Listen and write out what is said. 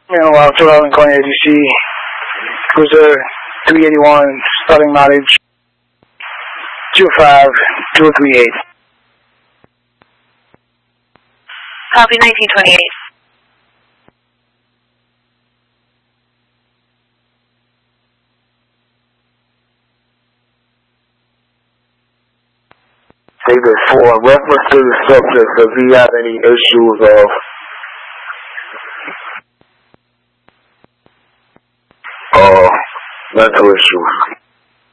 Meanwhile, 2020 ADC, Cruiser 381, starting mileage 25238. Copy 1928. David, for reference to the subject, does he have any issues of mental issues?